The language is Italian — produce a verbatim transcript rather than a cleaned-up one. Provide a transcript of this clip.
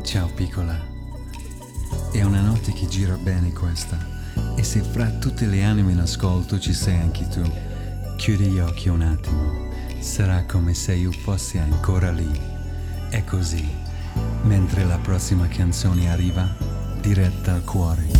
Ciao piccola, è una notte che gira bene questa, e se fra tutte le anime in ascolto ci sei anche tu, chiudi gli occhi un attimo, sarà come se io fossi ancora lì. È così, mentre la prossima canzone arriva, diretta al cuore.